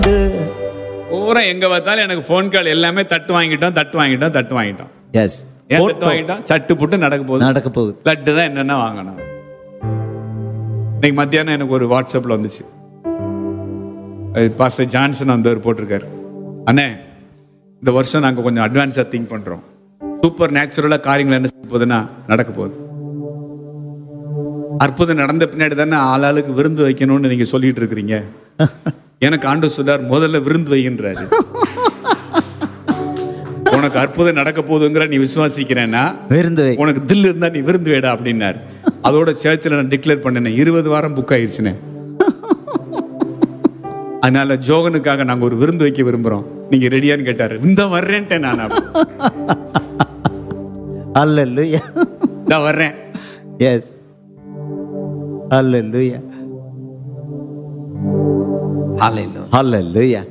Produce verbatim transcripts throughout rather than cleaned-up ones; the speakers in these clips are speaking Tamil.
பூரா எங்க பார்த்தாலும் எனக்கு போன் கால் எல்லாமே தட்டு வாங்கிட்டோம் தட்டு வாங்கிட்டோம் தட்டு வாங்கிட்டோம். எஸ், ஏன் தட்டு வாங்கிட்டோம்? சட்டு புட்டு நடக்க போகுது நடக்க போகுது. லட்டு தான் என்னென்ன வாங்கணும். இன்னைக்கு மத்தியானம் எனக்கு ஒரு வாட்ஸ்அப்ல வந்துச்சு. பாஸ்டர் ஜான்சன் வந்தவர் போட்டிருக்காரு, அண்ணே இந்த வருஷம் நாங்கள் கொஞ்சம் அட்வான்ஸாக திங்க் பண்ணுறோம். சூப்பர் நேச்சுரலாக காரியங்கள் என்ன செய்ய போகுதுன்னா நடக்க போகுது. அற்புதம் நடந்த பின்னாடி தானே ஆளாளுக்கு விருந்து வைக்கணும்னு நீங்கள் சொல்லிட்டு இருக்கிறீங்க. எனக்கு ஆண்டவர் சொல்றார், முதல்ல விருந்து வைக்கின்றாரு. உனக்கு அற்புதம் நடக்க போகுதுங்கிற நீ விசுவாசிக்கிறேன்னா விருந்து வை, உனக்கு தில் இருந்தா நீ விருந்து வேடா அப்படின்னாரு. அதோட சர்ச்சில் நான் டிக்ளேர் பண்ணினேன், இருபது வாரம் புக் ஆயிடுச்சுனே. அதனால ஜோகனுக்காக நாங்க ஒரு விருந்து வைக்க விரும்புறோம், நீங்க ரெடியான்னு கேட்டாரு. இந்த வர்றேன்ட்டேன் நான். அல்லேலூயா, நான் வர்றேன். எஸ், அல்லேலூயா, ஹalleluya, அல்லேலூயா.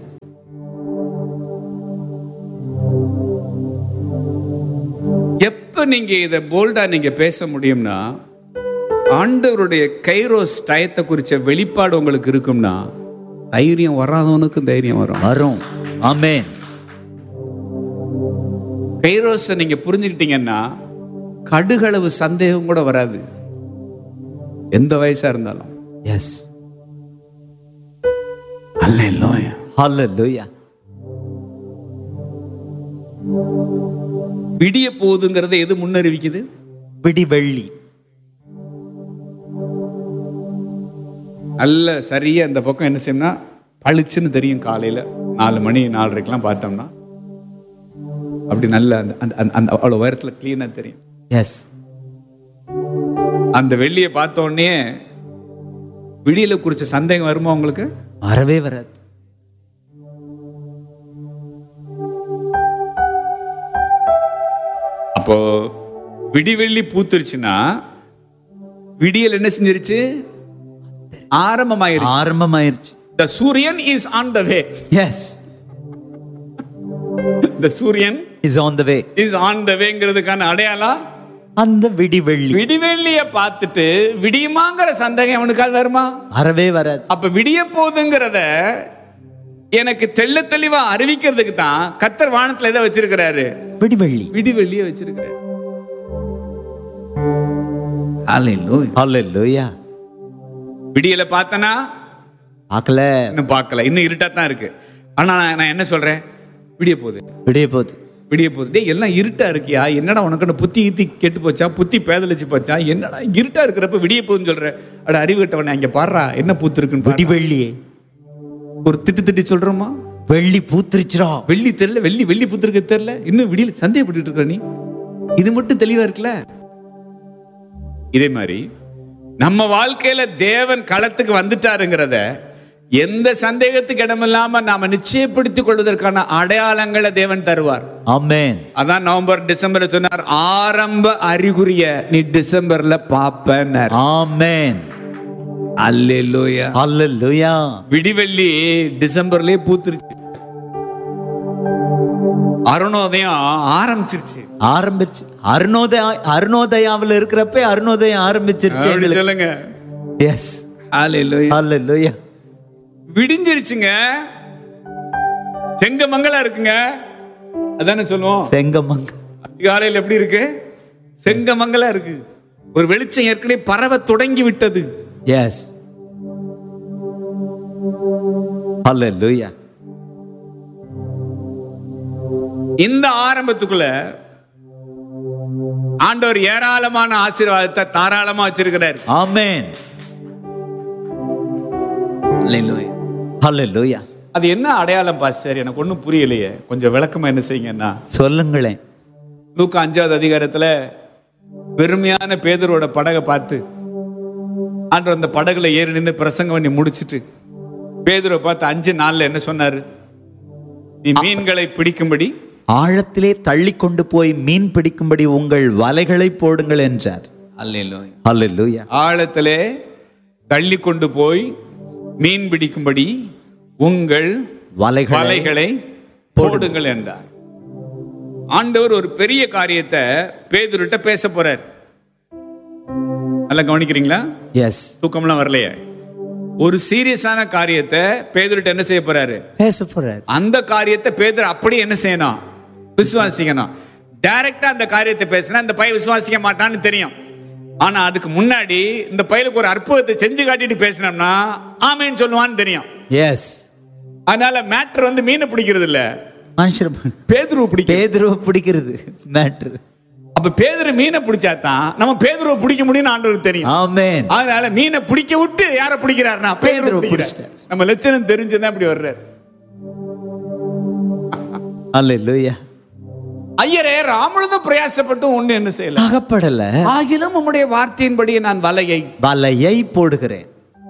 எப்ப நீங்க இதை போல்டா நீங்க பேச முடியும்னா, ஆண்டவருடைய கைரோஸ் டயத்தை குறிச்ச வெளிப்பாடு உங்களுக்கு இருக்கும்னா, தைரியம் வராதவனுக்கும் தைரியம் வரும் வரும். ஆமென். கைரோஸை நீங்க புரிஞ்சுக்கிட்டீங்கன்னா கடுகளவு சந்தேகம் கூட வராது, எந்த வயசா இருந்தாலும். எஸ், அல்லேலூயா, அல்லேலூயா. விடிய போகுதுங்கிறத எது முன்னறிவிக்குது? பிடி வெள்ளி. நல்ல சரியா இந்த பக்கம் என்ன செய்யணும்னா பளிச்சுன்னு தெரியும். காலையில நாலு மணி நாலரைக்கெல்லாம் பார்த்தோம்னா அப்படி நல்ல அந்த அந்த அந்த அவ்வளோ உயரத்தில் கிளீனாக தெரியும். எஸ், அந்த வெள்ளியை பார்த்த உடனே விடியலை குறிச்ச சந்தேகம் வருமா உங்களுக்கு? வரவே வராது. அப்போ விடிவெள்ளி பூத்துருச்சுன்னா விடியல் என்ன செஞ்சிருச்சு? ஆரம்பமாயிருச்சு. ஆரம்பமாயிருச்சு. The சூரியன் is on the way. S, The சூரியன் is on the way. is on the wayங்கிறதுக்கான அடையாளம் அந்த விடி வெள்ளி. விடிவெள்ளிய பார்த்துட்டு விடியுமாங்கிற சந்தேகம் அவனுக்கால் வருமா? வரவே வராது. அப்ப விடிய போகுதுங்கிறத எனக்கு தெள்ள தெளிவா அறிவிக்கிறதுக்கு தான் கர்த்தர் வானத்துல எதை வச்சிருக்கிறாரு? விடி வெள்ளி, விடிவெள்ளிய வச்சிருக்கிறாரு. ஹalleluya, அல்லேலூயா. விடியல பார்த்தனா பார்க்கல, இன்னும் பார்க்கல, இன்னும் இருட்டா தான் இருக்கு. ஆனா நான் என்ன சொல்றேன்? விடிய போகுது, விடிய போகுது, விடிய போகுது. டேய் எல்லாம் இருட்டா இருக்கியா? என்னடா உனக்கு புத்தி ஈத்தி கெட்டு போச்சா? புத்தி பேதலிச்சு போச்சா? என்னடா இருட்டா இருக்கிறப்ப விடிய போகுதுன்னு சொல்ற? அட அறிவு கட்டவனே, அங்க பாடுறா என்ன பூத்து இருக்குன்னு. விடி வெள்ளியே ஒரு திட்டு திட்டி சொல்றோமா? வெள்ளி பூத்திருச்சுடா. வெள்ளி தெரியல, வெள்ளி வெள்ளி பூத்திருக்க தெரியல, இன்னும் விடியல சந்தேகப்பட்டு இருக்கிற நீ. இது மட்டும் தெளிவா இருக்குல்ல? இதே மாதிரி நம்ம வாழ்க்கையில தேவன் களத்துக்கு வந்துட்டாருங்கிறத எந்த சந்தேகத்துக்கு இடமில்லாம நாம நிச்சயப்படுத்திக் கொள்வதற்கான அடையாளங்களை தேவன் தருவார். ஆமென். அதான் நவம்பர் டிசம்பர் சொன்னார், ஆரம்ப அறிகுறிய நீ டிசம்பர்ல பாப்பேன்னார். ஆமென். அல்லேலூயா, அல்லேலூயா. விடிவெள்ளி டிசம்பர்லயே பூத்துருச்சு, அருணோதயம் ஆரம்பிச்சிருச்சு. ஆரம்பிச்சு அருணோதய அருணோதயாவில் இருக்கிறப்ப அருணோதயம் ஆரம்பிச்சிருச்சு. சொல்லுங்க. எஸ், அல்லேலூயா, அல்லேலூயா. விடிஞ்சிருச்சுங்க, செங்கமங்கலா இருக்குங்க. அதானே சொல்லுவோம், செங்கமங்க. காலையில் எப்படி இருக்கு? செங்கமங்கலா இருக்கு. ஒரு வெளிச்சம் ஏற்கனவே பரவ தொடங்கி விட்டது. எஸ், அல்லேலூயா. இந்த ஆரம்பத்துக்குள்ள ஆண்டவர் ஏராளமான ஆசீர்வாதத்தை தாராளமா வச்சிருக்கிறார். ஆமென். ஹalleluya, ஹalleluya. அது என்ன அடையாளம் பாஸ்டர்? எனக்கு ஒன்றும் புரியலையே, கொஞ்சம் விளக்கமா என்ன செய்யுங்கன்னா சொல்லுங்களேன். லூக்கா அஞ்சாவது அதிகாரத்துல பெருமையான பேதுருவோட படகை பார்த்து ஆண்டவர் அந்த படகுல ஏறி நின்று பிரசங்கம் பண்ணி முடிச்சிட்டு பேதுருவை பார்த்து அஞ்சு நாள்ல என்ன சொன்னாரு? நீ மீன்களை பிடிக்கும்படி ஆழத்திலே தள்ளி கொண்டு போய் மீன் பிடிக்கும்படி உங்கள் வலைகளை போடுங்கள் என்றார். ஹalleluya, ஹalleluya. ஆழத்திலே தள்ளி கொண்டு போய் மீன் பிடிக்கும்படி உங்கள் வலைகளை வலைகளை போடுங்கள் என்றார். ஆண்டவர் ஒரு பெரிய காரியத்தை பேதுருட்ட பேச போறார். நல்லா கவனிக்கிறீங்களா? எஸ். தூக்கம்லாம் வரலையே? ஒரு சீரியஸான காரியத்தை பேதுருட்ட என்ன செய்ய போறாரு? பேச போறாரு. அந்த காரியத்தை பேதுரு அப்படி என்ன செய்யணும்? விசுவாசிக்கணும். டைரக்டா அந்த காரியத்தை பேசினா இந்த பையன் விசுவாசிக்க மாட்டான்னு தெரியும். ஆனா அதுக்கு முன்னாடி இந்த பையனுக்கு ஒரு அற்புதத்தை செஞ்சு காட்டிட்டு பேசினோம்னா ஆமேன்னு சொல்லுவான்னு தெரியும். எஸ். அதனால மேட்டர் வந்து மீனை பிடிக்கிறது இல்ல, மனுஷர் பேதுருவை பிடிக்க பேதுருவை பிடிக்கிறது மேட்டர். அப்ப பேதுரு மீனை பிடிச்சாதான் நம்ம பேதுருவை பிடிக்க முடியும்னு ஆண்டவருக்கு தெரியும். ஆமென். அதனால மீனை பிடிக்க விட்டு யாரை பிடிக்கிறாருன்னா பேதுருவை பிடிக்கிறார். நம்ம லட்சணம் தெரிஞ்சுதான் இப்படி வர்றாரு. அல்லேலூயா. ஐயரே ராமனும் பிரயாசப்பட்டு ஒண்ணு என்ன செய்யல, அகப்படல. ஆகிலும் உம்முடைய வார்த்தையின்படி நான் வலையை வலையை போடுகிறேன்.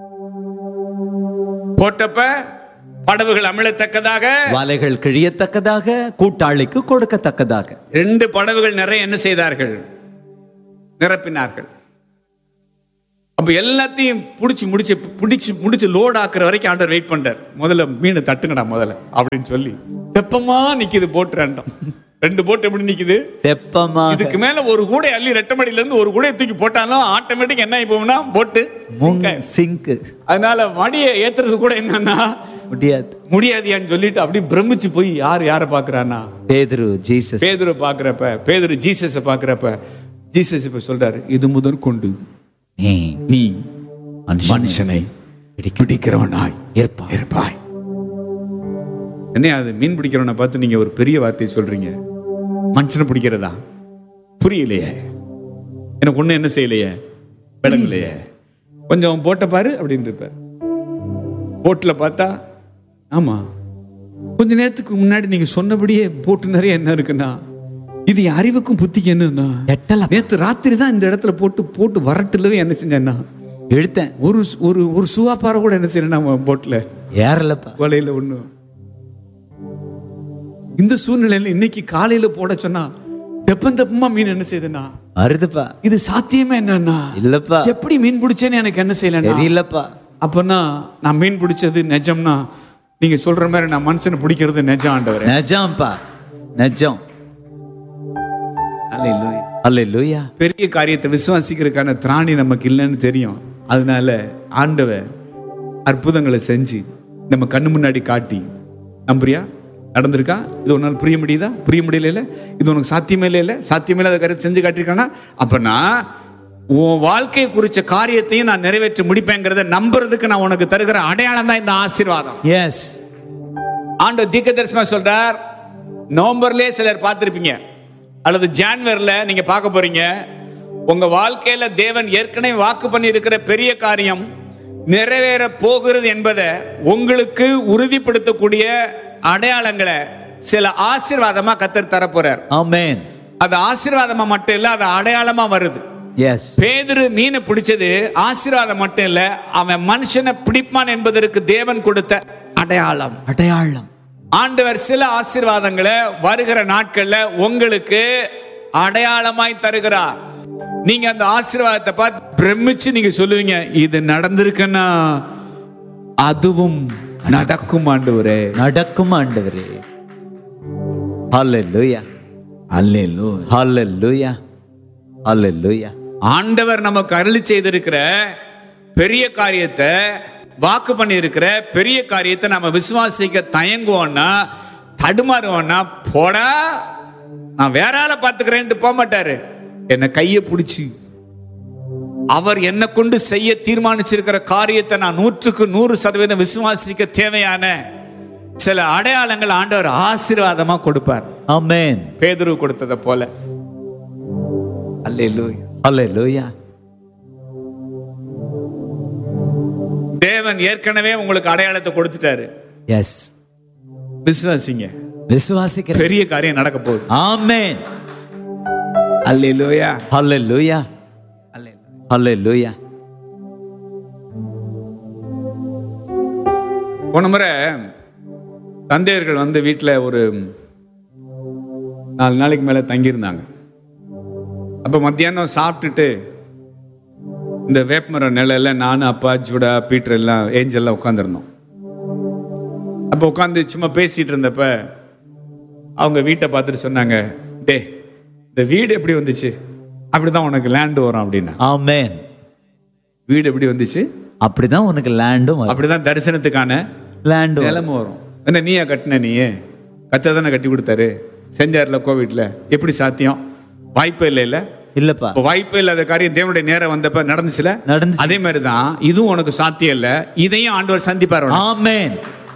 போட்டப்ப படவுகள் அமிழத்தக்கதாக, வலைகள் கிழியத்தக்கதாக, கூட்டாளிக்கு கொடுக்கத்தக்கதாக. ரெண்டு படவுகள் நிறைய என்ன செய்தார்கள்? நிரப்பினார்கள். அப்ப எல்லாத்தையும் புடிச்சு முடிச்சு பிடிச்சு முடிச்சு லோட் ஆக்குற வரைக்கும் ஆண்டவர் வெயிட் பண்றார். முதல்ல மீன் தட்டுங்கடா முதல்ல அப்படின்னு சொல்லி தெப்பமா நிக்குது போட்டு. ரெண்டும் ரெண்டு போட்டு எப்படி நிக்குது? தெப்பமா. இதுக்கு மேல ஒரு கூடை அள்ளி ரெட்டமடியில இருந்து ஒரு கூடையை தூக்கி போட்டாலும் ஆட்டோமேட்டிக் என்ன ஆயிப்போம்னா போட்டு சிங்க். அதனால மடியை ஏத்துறது கூட என்னன்னா முடியாது முடியாதியான்னு சொல்லிட்டு அப்படி பிரமிச்சு போய் யார் யாரை பாக்குறானா? பேதுரு ஜீசஸ். பேதுரு பாக்குறப்ப பேதுரு ஜீசஸை பாக்குறப்ப ஜீசஸ் இப்ப சொல்றாரு, இது முதல் கொண்டு நீ மனுஷனை பிடிக்கிறவனாய் இருப்பாய். என்ன அது? மீன் பிடிக்கிறவனை பார்த்து நீங்க ஒரு பெரிய வார்த்தையை சொல்றீங்க, மனுஷனை பிடிக்கிறதா? புரியலையே, எனக்கு ஒண்ணு என்ன செய்யலையே, விளங்கலையே. கொஞ்சம் போட்ட பாரு அப்படின்னு இருப்பார். போட்ல பார்த்தா ஆமா கொஞ்ச நேரத்துக்கு முன்னாடி நீங்க சொன்னபடியே போட்டு நிறைய என்ன இருக்குன்னா, இது அறிவுக்கும் புத்திக்கு என்னன்னா, நேத்து ராத்திரி தான் இந்த இடத்துல போட்டு போட்டு வரட்டுலவே என்ன செஞ்சேன்னா எடுத்தேன். ஒரு ஒரு ஒரு சுவாப்பாறை கூட என்ன செய்யணும் போட்ல ஏறலப்பா, வலையில ஒண்ணு. இந்த சூழ்நிலையில இன்னைக்கு காலையில போட சொன்னா தெப்பம் தெப்பமா மீன் என்ன செய்யுதுன்னா வருதுப்பா. இது சாத்தியமே என்னன்னா இல்லப்பா. எப்படி மீன் பிடிச்சேன்னு எனக்கு என்ன செய்யல தெரியலப்பா. அப்பனா நான் மீன் பிடிச்சது நிஜம்னா நீங்க சொல்ற மாதிரி நான் மனுஷனை பிடிக்கிறது நிஜம் ஆண்டவரே. நிஜம்ப்பா, நிஜம். அல்லேலூயா, அல்லேலூயா. பெரிய காரியத்தை விசுவாசிக்கிறதுக்கான திராணி நமக்கு இல்லைன்னு தெரியும். அதனால ஆண்டவர் அற்புதங்களை செஞ்சு நம்ம கண்ணு முன்னாடி காட்டி, நம்புறியா? நடந்திருக்கா? இது ஒரு நாள் புரிய முடியுதா? புரிய முடியல. இது உனக்கு சாத்தியமே இல்லை, சாத்தியமே இல்லாத காரியத்தை செஞ்சு காட்டியிருக்கானா, அப்பனா உன் வாழ்க்கையை குறிச்ச காரியத்தையும் நான் நிறைவேற்றி முடிப்பேங்கிறத நம்புறதுக்கு நான் உனக்கு தருகிற அடையாளம் தான் இந்த ஆசீர்வாதம். எஸ். ஆண்டவர் தீர்க்கதரிசனமா சொல்றார். நவம்பர்லயே சிலர் பார்த்திருப்பீங்க, அல்லது ஜான்வரில நீங்க பார்க்க போறீங்க. உங்க வாழ்க்கையில தேவன் ஏற்கனவே வாக்கு பண்ணி இருக்கிற பெரிய காரியம் நிறைவேற போகிறது என்பதை உங்களுக்கு உறுதிப்படுத்தக்கூடிய அடையாளங்களை சில ஆசீர்வாதமா கர்த்தர் தர போறார். ஆமென். அது ஆசீர்வாதமா மட்டும் இல்ல, அது அடையாளமா வருது. எஸ். பேதுரு மீனை பிடிச்சது ஆசீர்வாதம் மட்டும் இல்ல, அவன் மனுஷனை பிடிப்பான் என்பதற்கு தேவன் கொடுத்த அடையாளம். அடையாளம். ஆண்டவர் சில ஆசீர்வாதங்களை வருகிற நாட்கள்ல உங்களுக்கு அடையாளமாய் தருகிறார். நீங்க அந்த ஆசீர்வாதத்தை பார்த்து பிரமிச்சு நீங்க சொல்லுவீங்க, இது நடந்திருக்குன்னா அதுவும் நடக்கும் ஆண்டவரே, நடக்கும் ஆண்டவரே. ஹல்லேலூயா, ஹல்லேலூயா, ஹல்லேலூயா, ஹல்லேலூயா. ஆண்டவர் நமக்கு அருளி செய்திருக்கிற பெரிய காரியத்தை, வாக்கு பண்ணி இருக்கிற பெரிய காரியத்தை நம்ம விசுவாசிக்க தயங்குவோம்னா, தடுமாறுவோம்னா, போடா நான் வேற ஆளை பார்த்துக்கிறேன்ட்டு போக மாட்டாரு. என்னை கையை பிடிச்சி அவர் என்ன கொண்டு செய்ய தீர்மானிச்சிருக்கிற காரியத்தை நான் நூற்றுக்கு நூறு சதவீதம் விசுவாசிக்க தேவையான சில அடையாளங்கள் ஆண்டவர் ஆசீர்வாதமா கொடுப்பார். ஆமென். பேதுரு கொடுத்ததை போல. அல்லேலூயா, அல்லேலூயா. தேவன் ஏற்கனவே உங்களுக்கு அடையாளத்தை கொடுத்துட்டாரு. எஸ். விசுவாசிங்க, விசுவாசிக்க பெரிய காரியம் நடக்க போகுது. ஆமென். அல்லேலூயா, அல்லேலூயா, அல்லேலூயா. போன முறை தந்தையர்கள் வந்து வீட்டில் ஒரு நாலு நாளைக்கு மேலே தங்கியிருந்தாங்க. அப்போ மத்தியானம் சாப்பிட்டுட்டு இந்த வேப்பமரம் நிலையில நானும் அப்பா ஜூடா பீட்டர் எல்லாம் ஏஞ்சல்லாம் உட்காந்துருந்தோம். அப்போ உட்காந்து சும்மா பேசிட்டு இருந்தப்ப அவங்க வீட்டை பார்த்துட்டு சொன்னாங்க, டே இந்த வீடு எப்படி வந்துச்சு? அப்படிதான் உனக்கு லேண்டு வரும் அப்படின்னா. ஆமென். வீடு எப்படி வந்துச்சு? அப்படிதான் உனக்கு லேண்டும் வரும். அப்படிதான் தரிசனத்துக்கான லேண்டும் வரும். நிலமும் வரும். என்ன நீயா கட்டின? நீயே கத்த தானே கட்டி கொடுத்தாரு, செஞ்சார்ல கோவிட்ல. எப்படி சாத்தியம்? வாய்ப்பே இல்லை. இல்ல இல்லப்பா, வாய்ப்பே இல்லாத காரியம் தேவனுடைய நேரம் வந்தப்ப நடந்துச்சுல. நடந்துச்சு. அதே மாதிரிதான் இதுவும் உனக்கு சாத்தியம் இல்ல, இதையும் ஆண்டவர் சந்திப்பார். ஆமென்.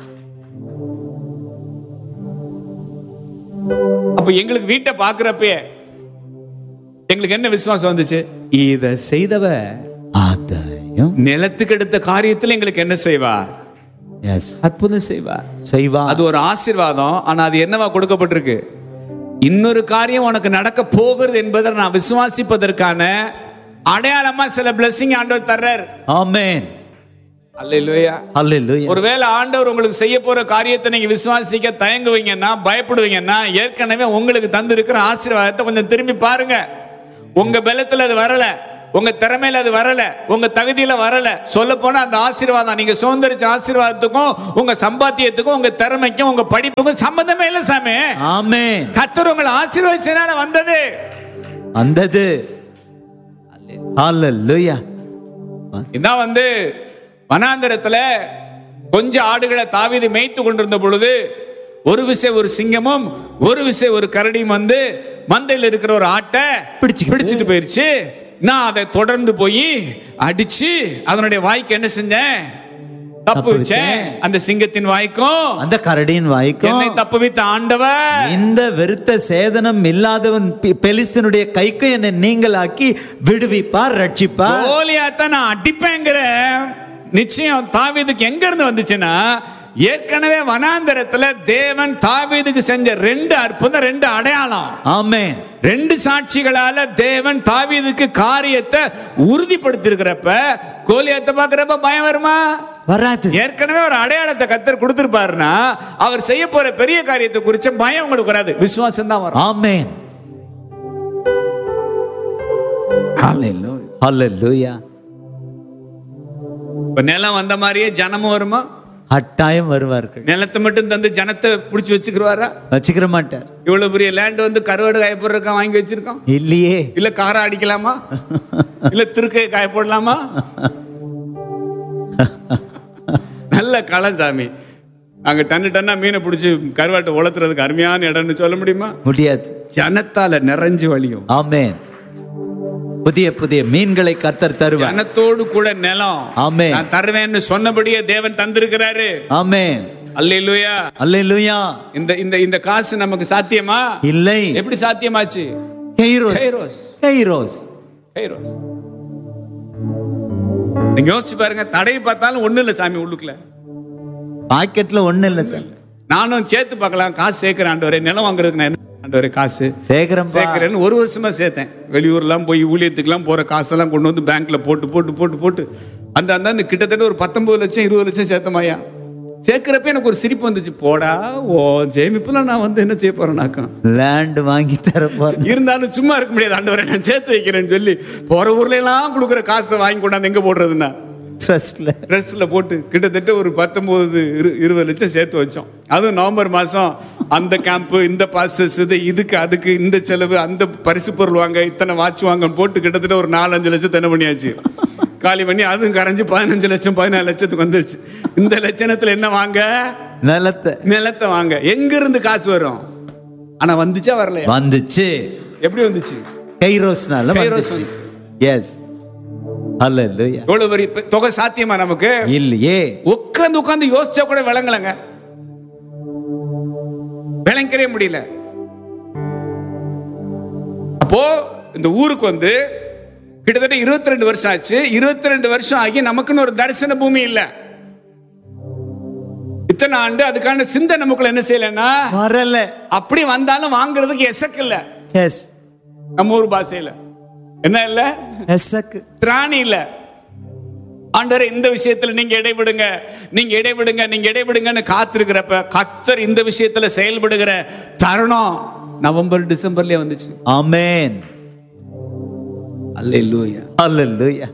அப்ப எங்களுக்கு வீட்டை பாக்குறப்பே எங்களுக்கு என்ன விசுவாசம் வந்துச்சு? இத செய்தவ அதையும் நிலத்துக்கு எடுத்த காரியத்தில் எங்களுக்கு என்ன செய்வார்? எஸ், அற்புதம் செய்வார். செய்வார். அது ஒரு ஆசீர்வாதம். ஆனா அது என்னவா கொடுக்கப்பட்டிருக்கு? இன்னொரு காரியம் உனக்கு நடக்க போகிறது என்பதை நான் விசுவாசிப்பதற்கான அடையாளமா சில பிளெஸிங் ஆண்டவர் தர்றார். ஆமென். அல்லேலூயா. அல்லேலூயா. ஒருவேளை ஆண்டவர் உங்களுக்கு செய்ய போற காரியத்தை நீங்க விசுவாசிக்க தயங்குவீங்கன்னா, பயப்படுவீங்கன்னா, ஏற்கனவே உங்களுக்கு தந்து இருக்கிற ஆசீர்வாதத்தை கொஞ்சம் திரும்பி பாருங்க. உங்க பலத்துல அது வரல, உங்க திறமையில அது வரல, உங்க தகுதியில வரல. சொல்ல போனா அந்த ஆசீர்வாதம் நீங்க சுதந்திரிச்ச ஆசீர்வாதத்துக்கும் உங்க சம்பாத்தியத்துக்கும் உங்க திறமைக்கும் உங்க படிப்புக்கும் சம்பந்தமே இல்ல சாமி. ஆமென். கர்த்தர் உங்களை ஆசீர்வதிச்சனால வந்தது வந்தது. அல்லேலூயா. இதான் வந்து வனாந்தரத்துல கொஞ்சம் ஆடுகளை தாவீது மேய்த்து கொண்டிருந்த பொழுது ஒரு விசை ஒரு சிங்கமும் ஒரு விசை ஒரு கரடியும் வந்து மந்தையில் இருக்கிற ஒரு ஆட்டை பிடிச்சு பிடிச்சிட்டு போயிருச்சு. நான் அதை தொடர்ந்து போய் அடிச்சு அதனுடைய வாய்க்கு என்ன செஞ்சேன்? தப்பு வச்சேன். அந்த சிங்கத்தின் வாய்க்கும் அந்த கரடியின் வாய்க்கும் என்னை தப்புவித்த ஆண்டவர், இந்த வெறுத்த சேதனம் இல்லாதவன் பெ- பெலிஸ்தனுடைய கைக்கு என்னை நீங்களாக்கி விடுவிப்பார், ரட்சிப்பார். கோலியாத்தை நான் அடிப்பேங்கிற நிச்சயம் தாவீதுக்கு எங்க இருந்து வந்துச்சுன்னா, ஏற்கனவே வனாந்தரத்துல தேவன் தாவீதுக்கு செஞ்ச ரெண்டு அற்புதம், ரெண்டு அடையாளம், ஆமென், ரெண்டு சாட்சிகளால தேவன் தாவீதுக்கு காரியத்தை உறுதிப்படுத்தி இருக்கிறப்ப கோலியாத்தை பாக்குறப்ப பயம் வருமா? வராது. ஏற்கனவே ஒரு அடையாளத்தை கர்த்தர் கொடுத்திருப்பாருன்னா அவர் செய்ய போற பெரிய காரியத்தை குறிச்ச பயம் உங்களுக்கு வராது, விசுவாசம் தான் வரும். ஆமென். Hallelujah. ஹல்லேலூயா. இப்ப நிலம் வந்த மாதிரியே ஜனமும் வருமா? கட்டாயம் வருவார்கள். நிலத்தை மட்டும் தந்து ஜனத்தை புடிச்சு வச்சுக்கிறவாரா? வச்சுக்கிற மாட்டார். இவ்வளவு பெரிய லேண்ட் வந்து கருவாடு காய போடுறதுக்கா வாங்கி வச்சிருக்கோம்? இல்லையே. இல்ல காரை அடிக்கலாமா? இல்ல திருக்கையை காய போடலாமா? நல்ல களம் சாமி. அங்க டன்னு டன்னா மீனை பிடிச்சி கருவாட்டை உலர்த்துறதுக்கு அருமையான இடம்னு சொல்ல முடியுமா? முடியாது. ஜனத்தால நிறைஞ்சு வழியும். ஆமென். புதிய புதிய மீன்களை கர்த்தர் தருவார். ஜனத்தோடு கூட நிலம் ஆமென். நான் தருவேன்னு சொன்னபடியே தேவன் தந்திருக்கிறாரு. ஆமென். அல்லேலூயா. அல்லேலூயா. இந்த இந்த இந்த காசு நமக்கு சாத்தியமா? இல்லை. எப்படி சாத்தியமாச்சு? கைரோஸ். கைரோஸ். கைரோஸ். கைரோஸ். நீங்க யோசிச்சு பாருங்க, தடையை பார்த்தாலும் ஒண்ணு இல்ல சாமி உள்ளுக்குள்ள. பாக்கெட்ல ஒண்ணு இல்ல சார். நானும் சேர்த்து பார்க்கலாம், காசு சேர்க்கிறேன் ஆண்டவரே, நிலம் வாங்குறதுக்கு நான் என்ன ஆண்டவரே காசு சேகரம் சேர்க்கிறேன்னு ஒரு வருஷமா சேர்த்தேன். வெளியூர்லாம் போய் ஊழியத்துக்குலாம் போற காசெல்லாம் கொண்டு வந்து பேங்க்ல போட்டு போட்டு போட்டு போட்டு அந்த அந்த கிட்டத்தட்ட ஒரு பத்தொன்பது லட்சம் இருபது லட்சம் சேர்த்தமாயா. சேர்க்கிறப்ப எனக்கு ஒரு சிரிப்பு வந்துச்சு. போடா ஓ ஜெயமிப்புலாம் நான் வந்து என்ன செய்ய போறேன்னாக்கா, லேண்ட் வாங்கி தர போறேன். இருந்தாலும் சும்மா இருக்க முடியாது ஆண்டவரே, நான் சேர்த்து வைக்கிறேன்னு சொல்லி போற ஊர்ல எல்லாம் கொடுக்குற காசை வாங்கி கொண்டாந்து எங்க போடுறதுன்னா ட்ரஸ்ட்ல ட்ரெஸ்ல போட்டு கிட்டத்தட்ட ஒரு பத்தொன்பது இருபது லட்சம் சேர்த்து வச்சோம். அதுவும் நவம்பர் மாசம் அந்த கேம்ப், இந்த பாசஸ், இது இதுக்கு அதுக்கு இந்த செலவு, அந்த பரிசு பொருள் வாங்க, இத்தனை வாட்ச் வாங்க போட்டு கிட்டத்தட்ட ஒரு நாலஞ்சு லட்சம் தென்ன பண்ணியாச்சு. காலி பண்ணி அதுவும் கரைஞ்சு பதினஞ்சு லட்சம் பதினாலு லட்சத்துக்கு வந்துருச்சு. இந்த லட்சணத்துல என்ன வாங்க? நிலத்தை. நிலத்தை வாங்க. எங்க இருந்து காசு வரும்? ஆனா வந்துச்சா வரலையா? வந்துச்சு. எப்படி வந்துச்சு? கைரோஸ்னால கைரோஸ் வந்துச்சு. எஸ். அல்லேலூயா. எவ்வளவு பெரிய தொகை சாத்தியமா நமக்கு? இல்லையே. உட்கார்ந்து உட்கார்ந்து யோசிச்சா கூட விளங்கலங்க, விளங்கவே முடியல. அப்போ இந்த ஊருக்கு வந்து கிட்டத்தட்ட இருபத்தி ரெண்டு வருஷம் ஆச்சு. இருபத்தி ரெண்டு வருஷம் ஆகி நமக்குன்னு ஒரு தரிசன பூமி இல்ல. இத்தனை ஆண்டு அதுக்கான சிந்தை நமக்குள்ள என்ன செய்யலன்னா வரல. அப்படி வந்தாலும் வாங்குறதுக்கு எசக்கு இல்ல. எஸ். நம்ம ஊர் பாஷையில என்ன இல்ல? எசக்கு. திராணி இல்ல. ஆண்டவரே இந்த விஷயத்துல நீங்க இடைவிடுங்க, நீங்க இடைவிடுங்க, நீங்க இடைவிடுங்கன்னு காத்திருக்கிறப்ப கர்த்தர் இந்த விஷயத்துல செயல்படுகிற தருணம் நவம்பர் டிசம்பர்லயே வந்துச்சு. ஆமென். Hallelujah. அல்லேலூயா.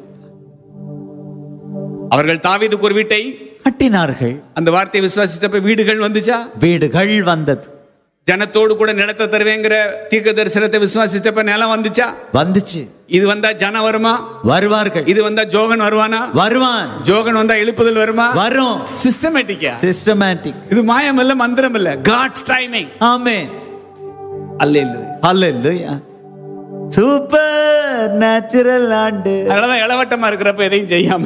அவர்கள் தாவீதுக்கு ஒரு வீட்டை கட்டினார்கள். அந்த வார்த்தையை விசுவாசிச்சப்ப வீடுகள் வந்துச்சா? வீடுகள் வந்தது. ஜனத்தோடு கூட நிலத்தை தருவேங்கிற தீர்க்க தரிசனத்தை விசுவாசிச்சப்ப நிலம் வந்துச்சா? வந்துச்சு. இது வந்தா ஜனம் வருமா? வருவார்கள். இது வந்தா ஜோகன் வருவானா? வருவான். ஜோகன் வந்தா எழுப்புதல் வருமா? வரும். சிஸ்டமேட்டிக்கா? சிஸ்டமேட்டிக். இது மாயம் இல்ல, மந்திரம் இல்ல, காட்ஸ் டைமிங். ஆமென். அல்லேலூயா. அல்லேலூயா. சூப்பர் நேச்சுரல் ஆண்டு. அதனாலதான் இளவட்டமா இருக்கிறப்ப எதையும் செய்யாம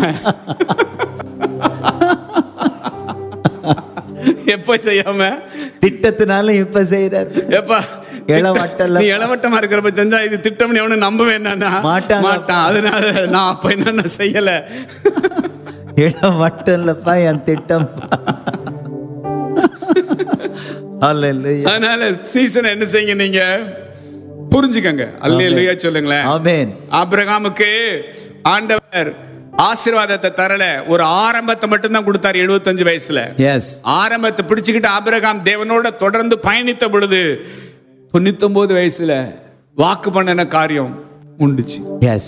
எப்ப செய்யாம திட்டத்தினால இப்ப செய்யறாரு. எப்பா இளவட்டல நீ இளவட்டமா இருக்கிறப்ப செஞ்சா இது திட்டம் எவனு நம்பவே என்னன்னா மாட்டான். அதனால நான் அப்ப என்ன செய்யல. இளவட்டல்லப்பா என் திட்டம். அல்லேலூயா. அதனால சீசன் என்ன செய்யுங்க, நீங்க புரிஞ்சுக்கங்க. அல்லேலூயா சொல்லுங்களேன். ஆமென். ஆபிரகாமுக்கு ஆண்டவர் ஆசீர்வாதத்தை தரல, ஒரு ஆரம்பத்தை மட்டும் தான் கொடுத்தார். எழுபத்தஞ்சு வயசுல எஸ் ஆரம்பத்தை பிடிச்சுக்கிட்டு ஆபிரகாம் தேவனோட தொடர்ந்து பயணித்த பொழுது தொண்ணூத்தி ஒன்பது வயசுல வாக்கு பண்ணின காரியம் உண்டுச்சு. எஸ்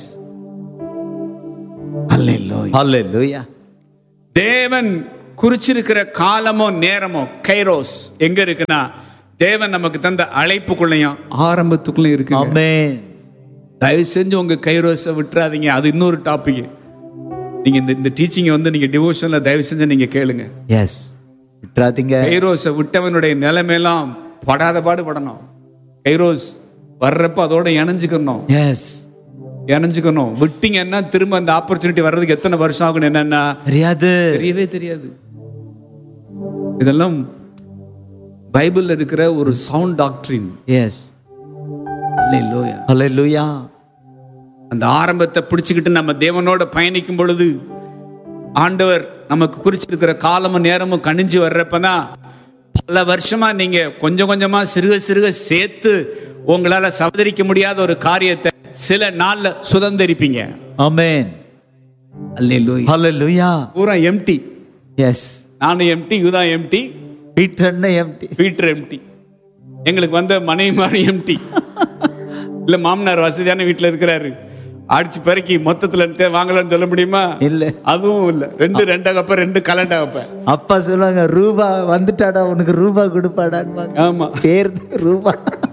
அல்லேலூயா. அல்லேலூயா. தேவன் குறிச்சிருக்கிற காலமோ நேரமோ கைரோஸ் எங்க இருக்குன்னா தேவன் நமக்கு தந்த அழைப்புக்குள்ளையும் ஆரம்பத்துக்குள்ளயும் இருக்கு. ஆமென். தயவு செஞ்சு உங்க கைரோஸை விட்டுறாதீங்க. அது இன்னொரு டாபிக். நீங்க இந்த இந்த டீச்சிங் வந்து நீங்க டிவோஷன்ல தயவு செஞ்சு நீங்க கேளுங்க. எஸ் விட்டுறாதீங்க. கைரோஸை விட்டவனுடைய நிலைமையெல்லாம் படாத பாடு படணும். கைரோஸ் வர்றப்ப அதோட இணைஞ்சுக்கணும். எஸ் இணைஞ்சுக்கணும். விட்டீங்கன்னா திரும்ப அந்த ஆப்பர்ச்சுனிட்டி வர்றதுக்கு எத்தனை வருஷம் ஆகும் என்னன்னா தெரியாது, தெரியவே தெரியாது. இதெல்லாம் பைபிள்ல இருக்கிற ஒரு சவுண்ட் டாக்டரின். எஸ் அல்லேலூயா. அல்லேலூயா. அந்த ஆரம்பத்தை பிடிச்சுக்கிட்டு நம்ம தேவனோட பயணிக்கும் பொழுது ஆண்டவர் நமக்கு குறிச்சிருக்கிற காலமும் நேரமும் கணிஞ்சு வர்றப்பதான் பல வருஷமா நீங்க கொஞ்சம் கொஞ்சமா சிறுக சிறுக சேர்த்து உங்களால சவதரிக்க முடியாத ஒரு காரியத்தை சில நாள்ல சுதந்திரிப்பீங்க. ஆமென். அல்லேலூயா. அல்லேலூயா. பூரா எம்டி. எஸ் நானும் எம்டி, இதுதான் எம்டி, பீட்டர் அண்ணன் எம்டி, பீட்டர் எம்டி. எங்களுக்கு வந்த மனைவி மாதிரி எம்டி. இல்ல மாமனார் வசதியான வீட்டுல இருக்கிறாரு, அடிச்சு பெருக்கி மொத்தத்துல வாங்கலாம்னு சொல்ல முடியுமா? இல்ல, அதுவும் இல்ல. ரெண்டு ரெண்டாகப்ப ரெண்டு கலண்டாகப்ப. அப்பா சொல்லுவாங்க ரூபா வந்துட்டாடா உனக்கு ரூபா கொடுப்பாடான்னு. ஆமா, பேர் ரூபா.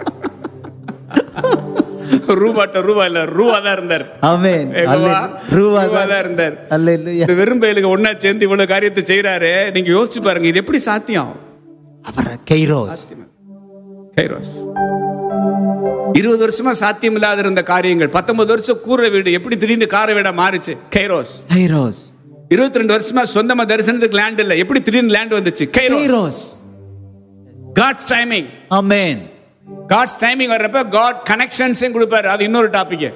ரூபாட்ட ரூபா இல்ல, ரூபா தான் இருந்தார். ஆமென். ரூபா தான் இருந்தார். அல்லேலூயா. வெறும் பயிலுக்கு ஒன்னா சேர்ந்து இவ்வளவு காரியத்தை செய்யறாரு. நீங்க யோசிச்சு பாருங்க, இது எப்படி சாத்தியம்? அவர் கைரோஸ். கைரோஸ். இருபது வருஷமா சாத்தியம் இல்லாத இருந்த காரியங்கள், பத்தொன்பது வருஷம் கூரை வீடு எப்படி திடீர்னு கார வீடா மாறிச்சு? கைரோஸ். கைரோஸ். இருபத்தி ரெண்டு வருஷமா சொந்தமா தரிசனத்துக்கு லேண்ட் இல்ல, எப்படி திடீர்னு லேண்ட் வந்துச்சு? கைரோஸ். God's timing. ஆமென். காட்ஸ் டைமிங் வர்றப்ப காட் கனெக்ஷன்ஸ் கொடுப்பாரு. அது இன்னொரு டாபிக்.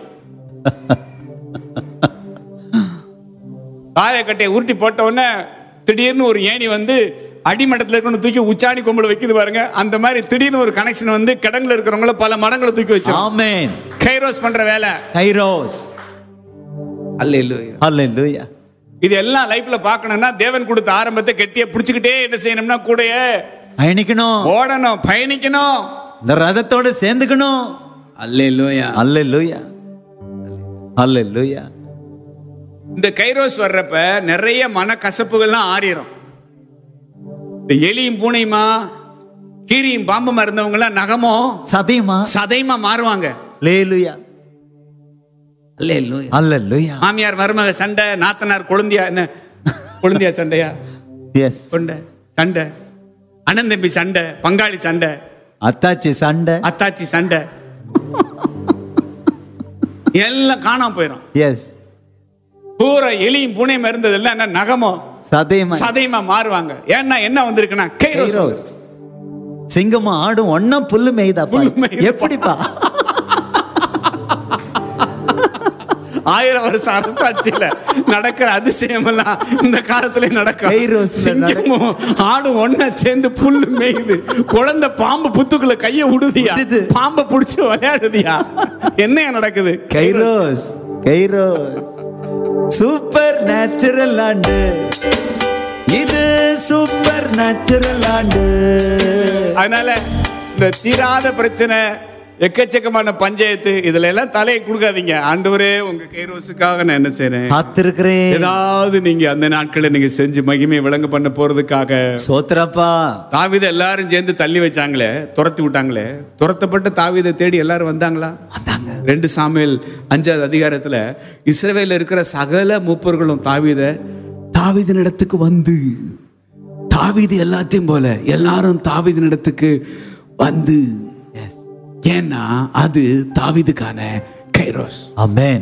காயக்கட்டையை உருட்டி போட்ட உடனே திடீர்னு ஒரு ஏணி வந்து அடிமட்டத்தில் இருக்கணும் தூக்கி உச்சாணி கொம்புல வைக்குது பாருங்க. அந்த மாதிரி திடீர்னு ஒரு கனெக்ஷன் வந்து கிடங்குல இருக்கிறவங்கள பல மடங்களை தூக்கி வச்சு. ஆமென். கைரோஸ் பண்ற வேலை. கைரோஸ். அல்லேலூயா. அல்லேலூயா. இது எல்லாம் லைஃப்ல பார்க்கணும்னா தேவன் கொடுத்த ஆரம்பத்தை கெட்டியா பிடிச்சுக்கிட்டே என்ன செய்யணும்னா கூடயே பயணிக்கணும், ஓடணும், பயணிக்கணும், இந்த ரதத்தோட சேர்ந்துக்கணும். அல்லேலூயா. அல்லேலூயா. அல்லேலூயா. இந்த கைரோஸ் வர்றப்ப நிறைய மன கசப்புகள்லாம் ஆறிடும். இந்த எலியும் பூனையுமா கீரியும் பாம்புமா இருந்தவங்க எல்லாம் நகமோ சதையுமா சதையுமா மாறுவாங்க. அல்லேலூயா. அல்லேலூயா. அல்லேலூயா. மாமியார் மருமக சண்டை, நாத்தனார் கொழுந்தியா, என்ன கொழுந்தியா சண்டையா? எஸ். கொண்ட சண்டை, அண்ணன் தம்பி சண்டை, பங்காளி சண்டை, அத்தாச்சி சண்டை, அத்தாச்சி சண்டை எல்லாம் காணாம போயிடும். எஸ். பூரா எலியும் பூனையும் இருந்ததெல்லாம் என்ன நகமோ சதையுமா சதையுமா மாறுவாங்க. ஏன்னா என்ன வந்திருக்குன்னா கைரோஸ். சிங்கமா ஆடும் ஒன்னா புல்லு மேய்தா. எப்படிப்பா? ஆயிரம் வருஷம் அரசாட்சியில நடக்கிற அதிசயம் எல்லாம் இந்த காலத்துல நடக்கும். சிங்கமும் ஆடும் ஒன்னா சேர்ந்து புல்லு மேயுது. குழந்தை பாம்பு புத்துக்குள்ள கைய விடுதியா, பாம்பை புடிச்சு விளையாடுதியா, என்ன நடக்குது? கைரோஸ். கைரோஸ். சூப்பர் நேச்சுரல் ஆண்டு இது, சூப்பர் நேச்சுரல் ஆண்டு. அதனால இந்த தீராத பிரச்சனை, எக்கச்சக்கமான பஞ்சாயத்து இதுல எல்லாம் தலையை கொடுக்காதீங்க. ஆண்டவரே உங்க கைரோசுக்காக நான் என்ன செய்றேன், காத்திருக்கிறேன். ஏதாவது நீங்க அந்த நாட்களை நீங்க செஞ்சு மகிமையை விளங்க பண்ண போறதுக்காக. சோத்திரப்பா. தாவீதை எல்லாரும் சேர்ந்து தள்ளி வச்சாங்களே, துரத்தி விட்டாங்களே. துரத்தப்பட்ட தாவீதை தேடி எல்லாரும் வந்தாங்களா? வந்தாங்க. ரெண்டு சாமுவேல் அஞ்சாவது அதிகாரத்துல இஸ்ரவேல்ல இருக்கிற சகல மூப்பர்களும் தாவீதை தாவீதின் இடத்துக்கு வந்து, தாவீது எல்லாத்தையும் போல எல்லாரும் தாவீதின் இடத்துக்கு வந்து, ஏன்னா அது தாவீதுக்கான கைரோஸ். ஆமென்.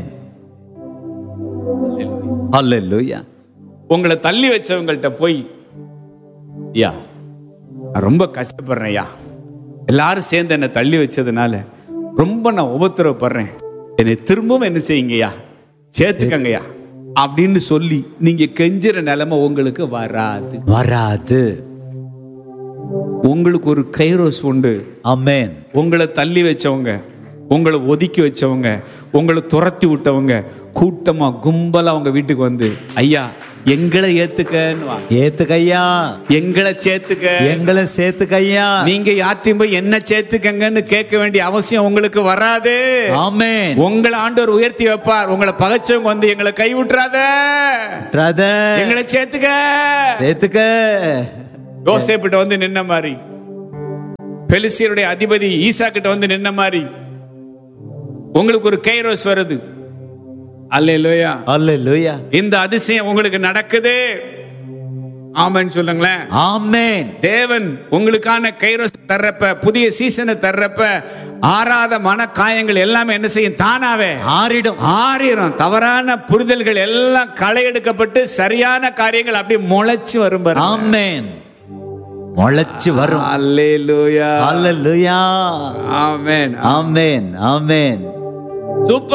ஹல்லேலூயா. உங்களை தள்ளி வச்சவங்கள்ட்ட போய், யா நான் ரொம்ப கஷ்டப்படுறேன், யா எல்லாரும் சேர்ந்து என்னை தள்ளி வச்சதுனால ரொம்ப நான் உபத்திரவப்படுறேன், என்னை திரும்பவும் என்ன செய்யுங்கய்யா, சேர்த்துக்கங்கய்யா அப்படின்னு சொல்லி நீங்க கெஞ்சுற நிலைமை உங்களுக்கு வராது வராது. உங்களுக்கு ஒரு கைரோஸ் உண்டு. ஆமென். உங்களை தள்ளி வச்சவங்க, உங்களை ஒதுக்கி வச்சவங்க, உங்களை துரத்தி விட்டவங்க கூட்டமா கும்பலா அவங்க வீட்டுக்கு வந்து, ஐயா எங்களை ஏத்துக்கன்னு, ஏத்துக்கையா எங்களை சேர்த்துக்க, எங்களை சேர்த்துக்கையா. நீங்க யார்ட்டையும் போய் என்ன சேர்த்துக்கங்கன்னு கேட்க வேண்டிய அவசியம் உங்களுக்கு வராது. ஆமென். உங்களை ஆண்டவர் உயர்த்தி வைப்பார். உங்களை பகைச்சவங்க வந்து எங்களை கை விட்டுறாத, எங்களை சேர்த்துக்க சேர்த்துக்க. யோசேப்பிட்ட வந்து நின்ன மாதிரி, பெலிஸ்தியருடைய அதிபதி ஈசா கிட்ட வந்து நின்ன மாதிரி உங்களுக்கு ஒரு கைரோஸ் வருது. அல்லேலூயா. அல்லேலூயா. இந்த அதிசயம் உங்களுக்கு நடக்குது. ஆமென் சொல்லுங்களேன். ஆமென். தேவன் உங்களுக்கான கைரோஸ் தர்றப்ப, புதிய சீசனை தர்றப்ப ஆறாத மன காயங்கள் எல்லாமே என்ன செய்யும், தானாவே ஆறிடும். ஆறிடும். தவறான புரிதல்கள் எல்லாம் களை எடுக்கப்பட்டு சரியான காரியங்கள் அப்படியே முளைச்சு வரும். ஆமென். முளைச்சு வரும். அல்லேலூயா. அல்லேலூயா. ஆமென். ஆமென். ஆமென். சூப்பர்.